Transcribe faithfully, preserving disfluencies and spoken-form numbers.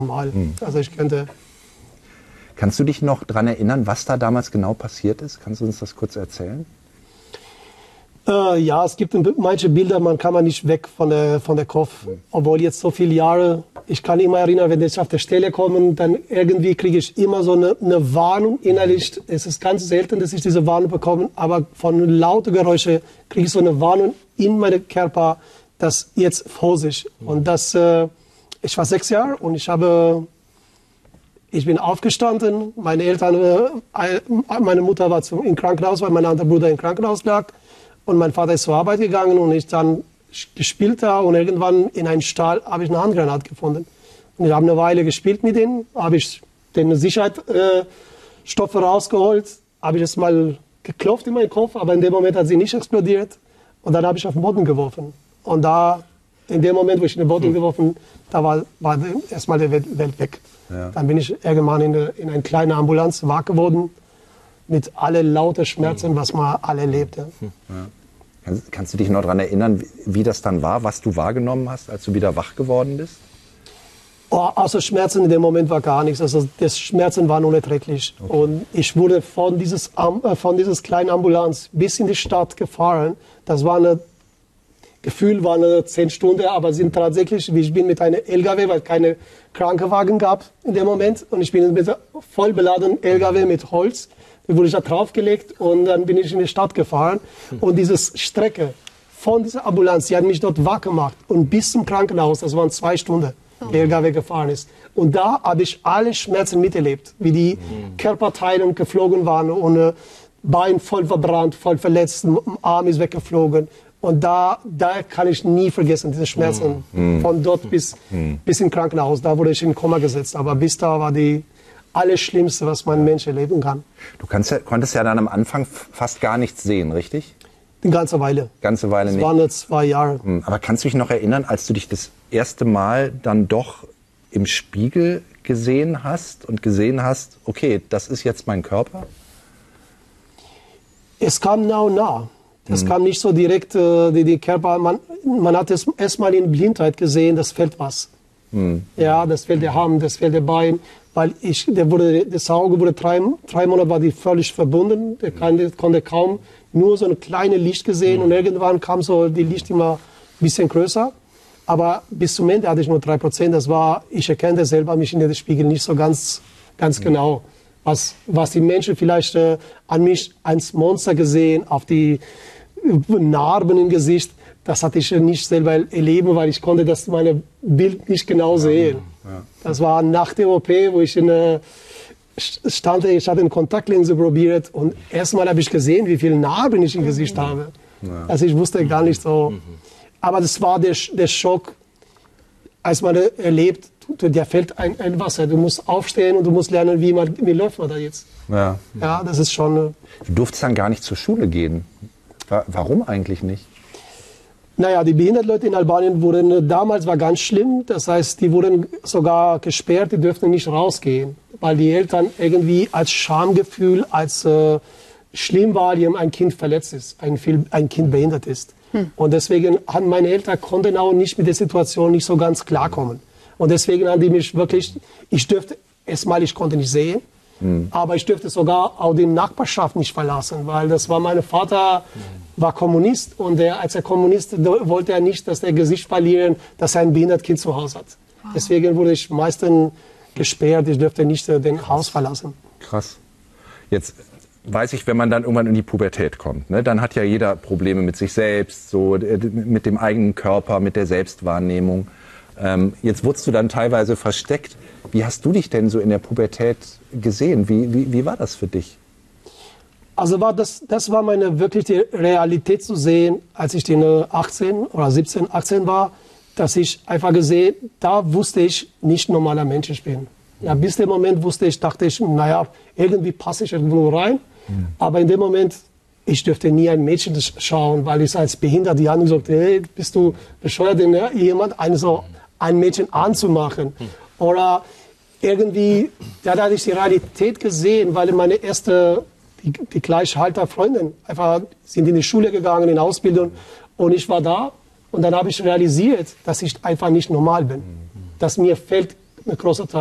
normal. Hm. Also ich könnte... Kannst du dich noch daran erinnern, was da damals genau passiert ist? Kannst du uns das kurz erzählen? Äh, ja, es gibt manche Bilder, man kann man nicht weg von der, von der Kopf. Mhm. Obwohl jetzt so viele Jahre, ich kann immer erinnern, wenn ich auf der Stelle komme, dann irgendwie kriege ich immer so eine, eine Warnung innerlich. Mhm. Es ist ganz selten, dass ich diese Warnung bekomme, aber von lauten Geräuschen kriege ich so eine Warnung in meinem Körper, dass jetzt Vorsicht. Mhm. Und das, äh, ich war sechs Jahre und ich habe... Ich bin aufgestanden, meine Eltern, äh, meine Mutter war zum, im Krankenhaus, weil mein anderer Bruder im Krankenhaus lag. Und mein Vater ist zur Arbeit gegangen und ich dann gespielt da und irgendwann in einem Stall habe ich eine Handgranate gefunden. Und ich habe eine Weile gespielt mit denen, habe ich den Sicherheitsstoffe äh, rausgeholt, habe ich es mal geklopft in meinen Kopf, aber in dem Moment hat sie nicht explodiert. Und dann habe ich auf den Boden geworfen. Und da, in dem Moment, wo ich in den Boden hm. geworfen, da war, war erstmal die Welt, Welt weg. Ja. Dann bin ich irgendwann in, in eine kleine Ambulanz wach geworden, mit allen lauten Schmerzen, was man alle erlebt. Ja. Ja. Kannst, kannst du dich noch daran erinnern, wie, wie das dann war, was du wahrgenommen hast, als du wieder wach geworden bist? Oh, außer Schmerzen in dem Moment war gar nichts. Also das Schmerzen waren unerträglich. Okay. Und ich wurde von dieses, von dieses kleinen Ambulanz bis in die Stadt gefahren. Das war eine Gefühl war eine zehn Stunden, aber sind tatsächlich, ich bin mit einem L K W, weil es keine Krankenwagen gab in dem Moment. Und ich bin mit einem voll beladenen L K W mit Holz, den wurde ich da draufgelegt und dann bin ich in die Stadt gefahren. Und diese Strecke von dieser Ambulanz, die hat mich dort wach gemacht und bis zum Krankenhaus, das waren zwei Stunden, der L K W gefahren ist. Und da habe ich alle Schmerzen miterlebt, wie die mhm. Körperteile geflogen waren und äh, Bein voll verbrannt, voll verletzt, Arm ist weggeflogen. Und da, da kann ich nie vergessen, diese Schmerzen mm. von dort bis, mm. bis ins Krankenhaus. Da wurde ich in Koma gesetzt. Aber bis da war die Allerschlimmste, was man Mensch erleben kann. Du kannst ja, konntest ja dann am Anfang fast gar nichts sehen, richtig? Eine ganze Weile. Ganze Weile das nicht. Das waren jetzt zwei Jahre. Aber kannst du dich noch erinnern, als du dich das erste Mal dann doch im Spiegel gesehen hast und gesehen hast, okay, das ist jetzt mein Körper? Es kam nah und nah. Es mhm. kam nicht so direkt, äh, die, die Körper, man, man hat es erstmal in Blindheit gesehen, das fehlt was. Mhm. Ja, das fehlt der Arm, das fehlt der Bein, weil ich, der wurde, das Auge wurde drei, drei Monate war die völlig verbunden, der konnte, konnte kaum nur so ein kleines Licht gesehen mhm. und irgendwann kam so die Licht immer ein bisschen größer. Aber bis zum Ende hatte ich nur drei Prozent, das war, ich erkenne selber mich in den Spiegel nicht so ganz, ganz mhm. genau. Was, was die Menschen vielleicht äh, an mich als Monster gesehen, auf die äh, Narben im Gesicht, das hatte ich nicht selber erleben, weil ich konnte das meine Bild nicht genau sehen. Ja, ja. Das war nach der O P, wo ich in, äh, stand, ich hatte eine Kontaktlinse probiert und erstmal habe ich gesehen, wie viele Narben ich im Gesicht habe. Ja. Also ich wusste gar nicht so. Aber das war der, der Schock, als man erlebt, dir fällt ein, ein Wasser. Du musst aufstehen und du musst lernen, wie, man, wie läuft man da jetzt. Ja. Ja, das ist schon... Du durftest dann gar nicht zur Schule gehen. Warum eigentlich nicht? Naja, die behinderten Leute in Albanien wurden, damals war ganz schlimm. Das heißt, die wurden sogar gesperrt, die dürften nicht rausgehen. Weil die Eltern irgendwie als Schamgefühl, als äh, schlimm war, die ein Kind verletzt ist, ein, ein Kind behindert ist. Hm. Und deswegen haben meine Eltern konnten auch nicht mit der Situation nicht so ganz klarkommen. Und deswegen haben die mich wirklich, ich dürfte, erstmal, ich konnte nicht sehen, mhm. aber ich dürfte sogar auch die Nachbarschaft nicht verlassen, weil das war, mein Vater war Kommunist und der, als er Kommunist wollte er nicht, dass der Gesicht verlieren, dass er ein behindertes Kind zu Hause hat. Wow. Deswegen wurde ich meistens gesperrt, ich dürfte nicht äh, den Haus verlassen. Krass. Jetzt weiß ich, wenn man dann irgendwann in die Pubertät kommt, ne, dann hat ja jeder Probleme mit sich selbst, so mit dem eigenen Körper, mit der Selbstwahrnehmung. Ähm, jetzt wurdest du dann teilweise versteckt. Wie hast du dich denn so in der Pubertät gesehen? Wie, wie, wie war das für dich? Also war das, das war meine wirkliche Realität zu sehen, als ich den achtzehn oder siebzehn, achtzehn war, dass ich einfach gesehen, da wusste ich, nicht normaler Mensch ich bin. Ja, bis dem Moment wusste ich, dachte ich, naja, irgendwie passe ich irgendwo rein. Mhm. Aber in dem Moment, ich dürfte nie ein Mädchen schauen, weil ich als behindert, die haben gesagt, hey, bist du bescheuert, denn, ja, jemand eine so ein Mädchen anzumachen. Mhm. Oder irgendwie, da hatte ich die Realität gesehen, weil meine erste, die, die Gleichhalter-Freundin, einfach sind in die Schule gegangen, in Ausbildung, und ich war da. Und dann habe ich realisiert, dass ich einfach nicht normal bin. Mhm. Dass mir fehlt ein großer Teil.